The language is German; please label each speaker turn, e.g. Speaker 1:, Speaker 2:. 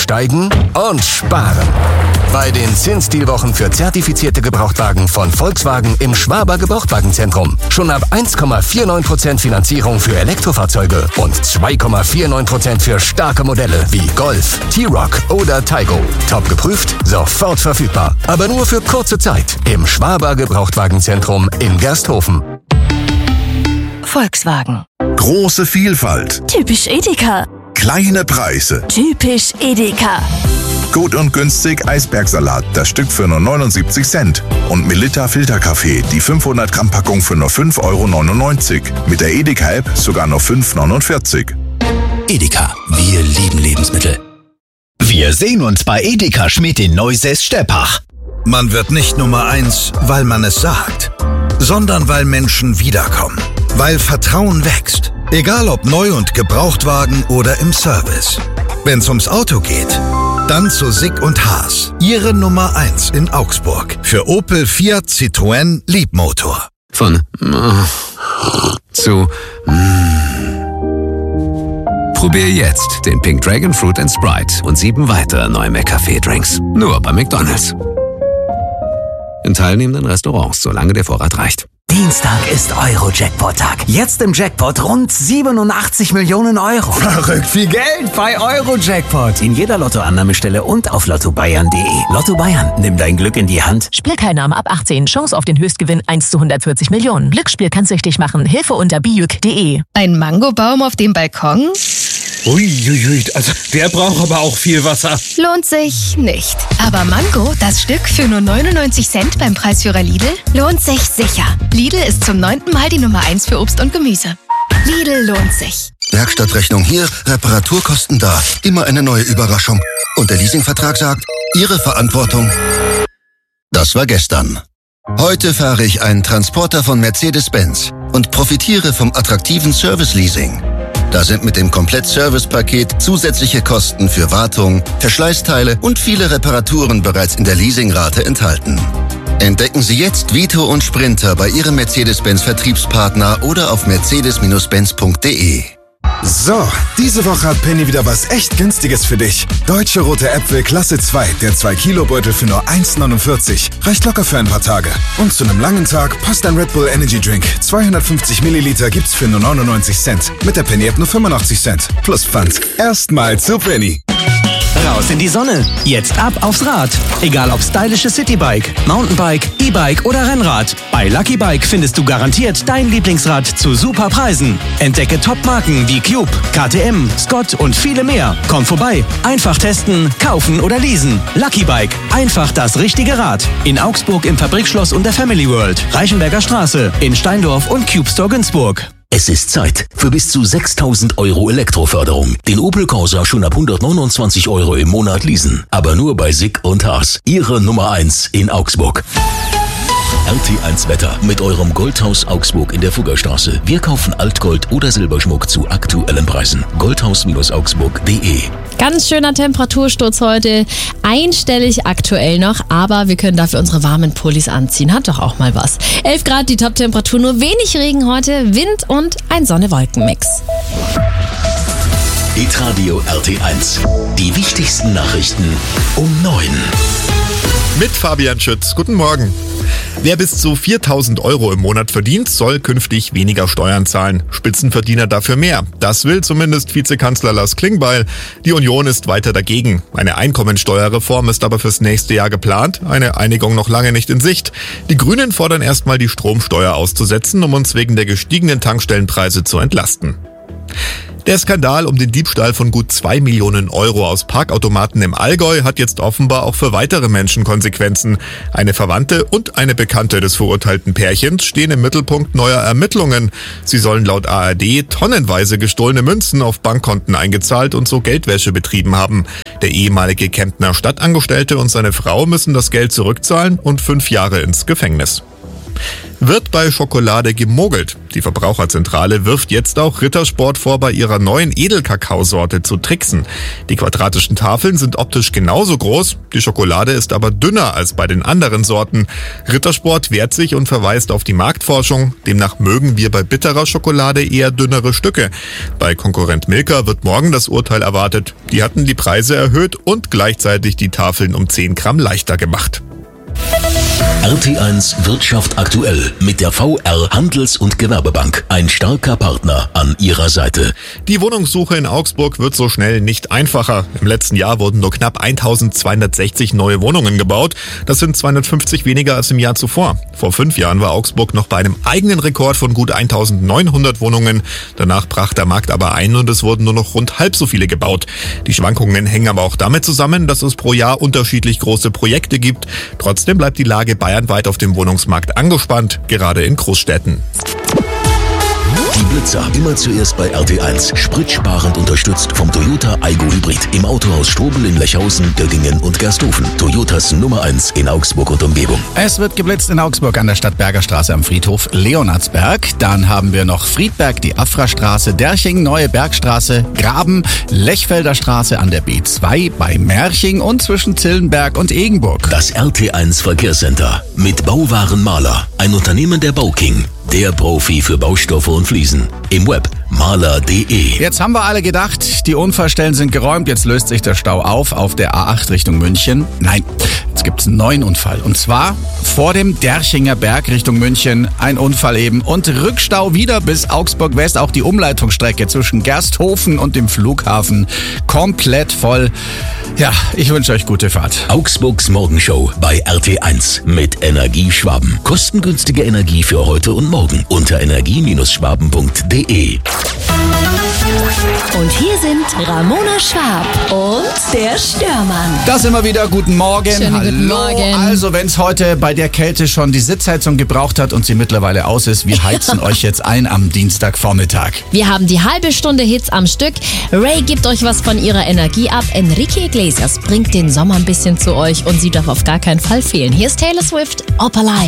Speaker 1: steigen und sparen. Bei den Zinsdealwochen für zertifizierte Gebrauchtwagen von Volkswagen im Schwaber Gebrauchtwagenzentrum. Schon ab 1,49% Finanzierung für Elektrofahrzeuge und 2,49% für starke Modelle wie Golf, T-Roc oder Taygo. Top geprüft, sofort verfügbar. Aber nur für kurze Zeit im Schwaber Gebrauchtwagenzentrum in Gersthofen.
Speaker 2: Volkswagen.
Speaker 3: Große Vielfalt.
Speaker 2: Typisch Edeka.
Speaker 3: Kleine Preise.
Speaker 2: Typisch Edeka.
Speaker 3: Gut und günstig Eisbergsalat, das Stück für nur 79 Cent. Und Melitta Filterkaffee, die 500 Gramm Packung für nur 5,99 €. Mit der Edeka-App sogar nur 5,49 €.
Speaker 4: Edeka, wir lieben Lebensmittel.
Speaker 5: Wir sehen uns bei Edeka Schmidt in Neusäß-Steppach.
Speaker 6: Man wird nicht Nummer 1, weil man es sagt, sondern weil Menschen wiederkommen. Weil Vertrauen wächst. Egal ob neu und Gebrauchtwagen oder im Service. Wenn's ums Auto geht, dann zu Sick und Haas. Ihre Nummer 1 in Augsburg. Für Opel, Fiat, Citroën, Leapmotor.
Speaker 7: Von zu Probier jetzt den Pink Dragon Fruit & Sprite und 7 weitere neue McCafé-Drinks. Nur bei McDonald's. In teilnehmenden Restaurants, solange der Vorrat reicht.
Speaker 4: Dienstag ist Euro-Jackpot-Tag. Jetzt im Jackpot rund 87 Millionen Euro.
Speaker 8: Verrückt viel Geld bei Euro-Jackpot.
Speaker 4: In jeder Lottoannahmestelle und auf lottobayern.de. Lotto Bayern, nimm dein Glück in die Hand.
Speaker 2: Spielteilnahme ab 18. Chance auf den Höchstgewinn 1 zu 140 Millionen. Glücksspiel kann's süchtig machen. Hilfe unter biuk.de.
Speaker 9: Ein Mangobaum auf dem Balkon?
Speaker 10: Uiuiui, also der braucht aber auch viel Wasser.
Speaker 9: Lohnt sich nicht. Aber Mango, das Stück für nur 99 Cent beim Preisführer Lidl, lohnt sich sicher. Lidl ist zum 9. Mal die Nummer 1 für Obst und Gemüse. Lidl lohnt sich.
Speaker 11: Werkstattrechnung hier, Reparaturkosten da. Immer eine neue Überraschung. Und der Leasingvertrag sagt, Ihre Verantwortung. Das war gestern. Heute fahre ich einen Transporter von Mercedes-Benz und profitiere vom attraktiven Service-Leasing. Da sind mit dem Komplett-Service-Paket zusätzliche Kosten für Wartung, Verschleißteile und viele Reparaturen bereits in der Leasingrate enthalten. Entdecken Sie jetzt Vito und Sprinter bei Ihrem Mercedes-Benz-Vertriebspartner oder auf mercedes-benz.de.
Speaker 12: So, diese Woche hat Penny wieder was echt Günstiges für dich. Deutsche rote Äpfel Klasse 2, der 2-Kilo-Beutel für nur 1,49. Reicht locker für ein paar Tage. Und zu einem langen Tag passt ein Red Bull Energy Drink. 250 Milliliter gibt's für nur 99 Cent. Mit der Penny-App nur 85 Cent. Plus Pfand. Erstmal zu Penny.
Speaker 13: Raus in die Sonne. Jetzt ab aufs Rad. Egal ob stylische Citybike, Mountainbike, E-Bike oder Rennrad. Bei Lucky Bike findest du garantiert dein Lieblingsrad zu super Preisen. Entdecke Top-Marken wie Cube, KTM, Scott und viele mehr. Komm vorbei. Einfach testen, kaufen oder leasen. Lucky Bike. Einfach das richtige Rad. In Augsburg im Fabrikschloss und der Family World. Reichenberger Straße. In Steindorf und Cube Store Günzburg.
Speaker 4: Es ist Zeit für bis zu 6.000 € Elektroförderung. Den Opel Corsa schon ab 129 € im Monat leasen. Aber nur bei Sick und Haas. Ihre Nummer 1 in Augsburg. RT1 Wetter mit eurem Goldhaus Augsburg in der Fuggerstraße. Wir kaufen Altgold oder Silberschmuck zu aktuellen Preisen. Goldhaus-augsburg.de.
Speaker 14: Ganz schöner Temperatursturz heute. Einstellig aktuell noch, aber wir können dafür unsere warmen Pullis anziehen. Hat doch auch mal was. 11 Grad die Top-Temperatur, nur wenig Regen heute, Wind und ein Sonne-Wolken-Mix.
Speaker 4: Hitradio RT1. Die wichtigsten Nachrichten um 9.
Speaker 15: Mit Fabian Schütz. Guten Morgen. Wer bis zu 4.000 € im Monat verdient, soll künftig weniger Steuern zahlen. Spitzenverdiener dafür mehr. Das will zumindest Vizekanzler Lars Klingbeil. Die Union ist weiter dagegen. Eine Einkommensteuerreform ist aber fürs nächste Jahr geplant. Eine Einigung noch lange nicht in Sicht. Die Grünen fordern erstmal die Stromsteuer auszusetzen, um uns wegen der gestiegenen Tankstellenpreise zu entlasten. Der Skandal um den Diebstahl von gut 2 Millionen € aus Parkautomaten im Allgäu hat jetzt offenbar auch für weitere Menschen Konsequenzen. Eine Verwandte und eine Bekannte des verurteilten Pärchens stehen im Mittelpunkt neuer Ermittlungen. Sie sollen laut ARD tonnenweise gestohlene Münzen auf Bankkonten eingezahlt und so Geldwäsche betrieben haben. Der ehemalige Kemptner Stadtangestellte und seine Frau müssen das Geld zurückzahlen und 5 Jahre ins Gefängnis. Wird bei Schokolade gemogelt? Die Verbraucherzentrale wirft jetzt auch Rittersport vor, bei ihrer neuen Edelkakaosorte zu tricksen. Die quadratischen Tafeln sind optisch genauso groß, die Schokolade ist aber dünner als bei den anderen Sorten. Rittersport wehrt sich und verweist auf die Marktforschung. Demnach mögen wir bei bitterer Schokolade eher dünnere Stücke. Bei Konkurrent Milka wird morgen das Urteil erwartet. Die hatten die Preise erhöht und gleichzeitig die Tafeln um 10 Gramm leichter gemacht.
Speaker 4: RT1 Wirtschaft aktuell mit der VR Handels- und Gewerbebank. Ein starker Partner an ihrer Seite.
Speaker 15: Die Wohnungssuche in Augsburg wird so schnell nicht einfacher. Im letzten Jahr wurden nur knapp 1260 neue Wohnungen gebaut. Das sind 250 weniger als im Jahr zuvor. Vor 5 Jahren war Augsburg noch bei einem eigenen Rekord von gut 1900 Wohnungen. Danach brach der Markt aber ein und es wurden nur noch rund halb so viele gebaut. Die Schwankungen hängen aber auch damit zusammen, dass es pro Jahr unterschiedlich große Projekte gibt. Trotzdem bleibt die Lage bayernweit auf dem Wohnungsmarkt angespannt, gerade in Großstädten.
Speaker 4: Die Blitzer immer zuerst bei RT1. Spritsparend unterstützt vom Toyota Aygo Hybrid. Im Autohaus Strobel in Lechhausen, Göttingen und Gersthofen. Toyotas Nummer 1 in Augsburg und Umgebung.
Speaker 16: Es wird geblitzt in Augsburg an der Stadtberger Straße am Friedhof Leonardsberg. Dann haben wir noch Friedberg, die Afrastraße, Derching, Neue Bergstraße, Graben, Lechfelder Straße an der B2 bei Merching und zwischen Zillenberg und Egenburg.
Speaker 4: Das RT1 Verkehrscenter mit Bauwaren Maler. Ein Unternehmen der Bauking. Der Profi für Baustoffe und Fliesen. Im Web maler.de.
Speaker 16: Jetzt haben wir alle gedacht, die Unfallstellen sind geräumt, jetzt löst sich der Stau auf der A8 Richtung München. Nein, jetzt gibt's einen neuen Unfall. Und zwar vor dem Derchinger Berg Richtung München. Ein Unfall eben. Und Rückstau wieder bis Augsburg West. Auch die Umleitungsstrecke zwischen Gersthofen und dem Flughafen komplett voll. Ja, ich wünsche euch gute Fahrt.
Speaker 4: Augsburgs Morgenshow bei RT1 mit Energie Schwaben. Kostengünstige Energie für heute und morgen unter energie-schwaben.de.
Speaker 9: Und hier sind Ramona Schwab und der Störmann.
Speaker 16: Das immer wieder. Guten Morgen.
Speaker 14: Schönen guten Morgen.
Speaker 16: Also, wenn es heute bei der Kälte schon die Sitzheizung gebraucht hat und sie mittlerweile aus ist, wir heizen euch jetzt ein am Dienstagvormittag.
Speaker 14: Wir haben die halbe Stunde Hits am Stück. Ray gibt euch was von ihrer Energie ab. Enrique Iglesias bringt den Sommer ein bisschen zu euch und sie darf auf gar keinen Fall fehlen. Hier ist Taylor Swift, Opalai.